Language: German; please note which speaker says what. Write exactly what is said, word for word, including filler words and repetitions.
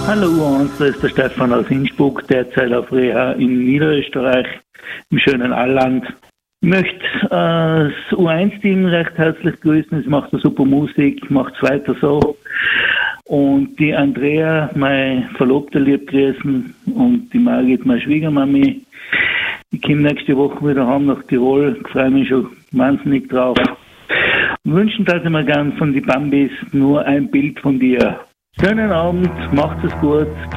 Speaker 1: Hallo U eins, da ist der Stefan aus Innsbruck, derzeit auf Reha in Niederösterreich, im schönen Allland. Ich möchte äh, das U eins Team recht herzlich grüßen, es macht eine super Musik, macht es weiter so. Und die Andrea, meine Verlobte, lieb grüßen, und die Margit, meine Schwiegermami. Ich komme nächste Woche wieder heim nach Tirol, ich freue mich schon wahnsinnig drauf. Und wünschen dass mir gern von die Bambis nur ein Bild von dir. Schönen Abend, macht es gut.